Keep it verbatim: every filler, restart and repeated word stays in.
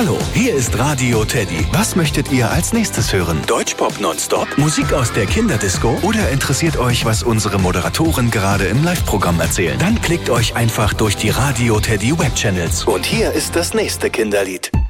Hallo, hier ist Radio Teddy. Was möchtet ihr als nächstes hören? Deutschpop nonstop? Musik aus der Kinderdisco? Oder interessiert euch, was unsere Moderatoren gerade im Live-Programm erzählen? Dann klickt euch einfach durch die Radio Teddy Webchannels. Und hier ist das nächste Kinderlied.